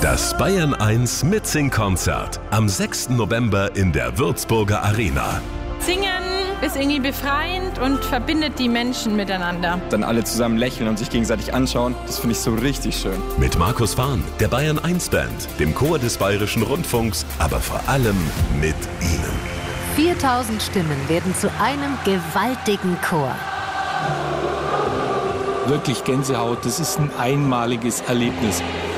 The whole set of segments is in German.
Das Bayern 1 Mitsing-Konzert am 6. November in der Würzburger Arena. Singen ist irgendwie befreiend und verbindet die Menschen miteinander. Dann alle zusammen lächeln und sich gegenseitig anschauen, das finde ich so richtig schön. Mit Markus Fahn, der Bayern 1 Band, dem Chor des Bayerischen Rundfunks, aber vor allem mit Ihnen. 4000 Stimmen werden zu einem gewaltigen Chor. Wirklich Gänsehaut, das ist ein einmaliges Erlebnis.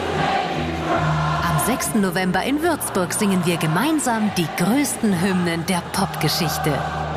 Am 6. November in Würzburg singen wir gemeinsam die größten Hymnen der Popgeschichte.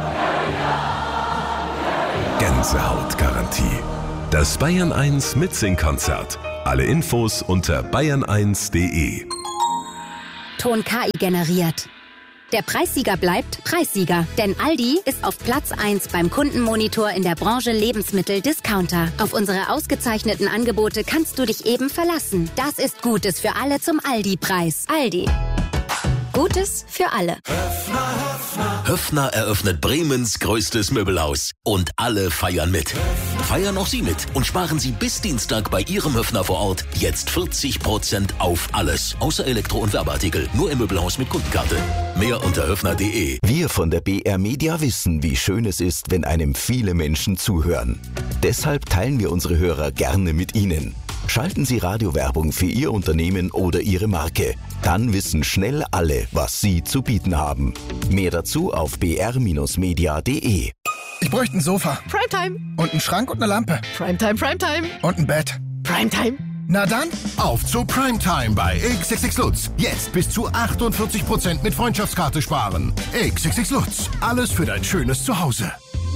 Gänsehautgarantie. Das Bayern 1 Mitsing-Konzert. Alle Infos unter bayern1.de. Ton KI generiert. Der Preissieger bleibt Preissieger, denn Aldi ist auf Platz 1 beim Kundenmonitor in der Branche Lebensmittel-Discounter. Auf unsere ausgezeichneten Angebote kannst du dich eben verlassen. Das ist Gutes für alle zum Aldi-Preis. Aldi. Gutes für alle. Höffner eröffnet Bremens größtes Möbelhaus. Und alle feiern mit. Feiern auch Sie mit und sparen Sie bis Dienstag bei Ihrem Höffner vor Ort jetzt 40% auf alles. Außer Elektro- und Werbeartikel. Nur im Möbelhaus mit Kundenkarte. Mehr unter höffner.de. Wir von der BR Media wissen, wie schön es ist, wenn einem viele Menschen zuhören. Deshalb teilen wir unsere Hörer gerne mit Ihnen. Schalten Sie Radiowerbung für Ihr Unternehmen oder Ihre Marke. Dann wissen schnell alle, was Sie zu bieten haben. Mehr dazu auf br-media.de. Ich bräuchte ein Sofa. Primetime. Und einen Schrank und eine Lampe. Primetime, Primetime. Und ein Bett. Primetime. Na dann, auf zu Primetime bei XXX Lutz. Jetzt bis zu 48% mit Freundschaftskarte sparen. XXX Lutz. Alles für dein schönes Zuhause.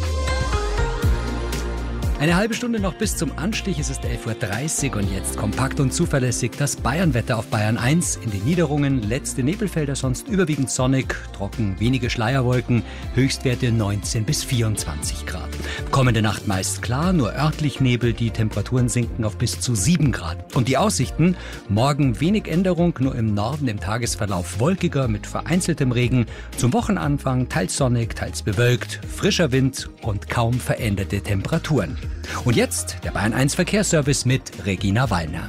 Eine halbe Stunde noch bis zum Anstich. Es ist 11.30 Uhr und jetzt kompakt und zuverlässig das Bayernwetter auf Bayern 1. In den Niederungen letzte Nebelfelder, sonst überwiegend sonnig, trocken, wenige Schleierwolken, Höchstwerte 19 bis 24 Grad. Kommende Nacht meist klar, nur örtlich Nebel, die Temperaturen sinken auf bis zu 7 Grad. Und die Aussichten? Morgen wenig Änderung, nur im Norden im Tagesverlauf wolkiger mit vereinzeltem Regen. Zum Wochenanfang teils sonnig, teils bewölkt, frischer Wind und kaum veränderte Temperaturen. Und jetzt der Bayern 1 Verkehrsservice mit Regina Wallner.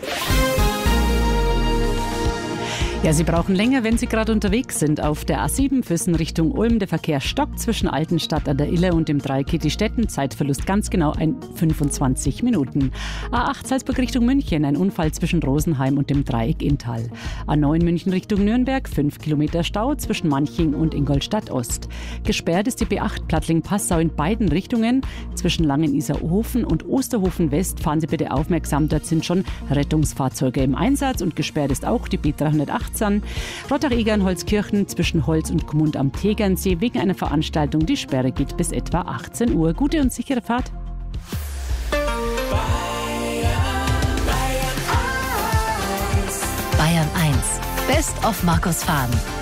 Ja, Sie brauchen länger, wenn Sie gerade unterwegs sind. Auf der A7 Füssen Richtung Ulm. Der Verkehr stockt zwischen Altenstadt an der Iller und dem Dreieck Kittistetten. Zeitverlust ganz genau 25 Minuten. A8 Salzburg Richtung München. Ein Unfall zwischen Rosenheim und dem Dreieck Inntal. A9 München Richtung Nürnberg. 5 Kilometer Stau zwischen Manching und Ingolstadt Ost. Gesperrt ist die B8 Plattling-Passau in beiden Richtungen. Zwischen Langen-Isar-Hofen und Osterhofen West fahren Sie bitte aufmerksam. Dort sind schon Rettungsfahrzeuge im Einsatz. Und gesperrt ist auch die B308 Rottach-Egern-Holzkirchen zwischen Holz und Gmund am Tegernsee wegen einer Veranstaltung. Die Sperre geht bis etwa 18 Uhr. Gute und sichere Fahrt. Bayern 1. Best of Markus Fahn.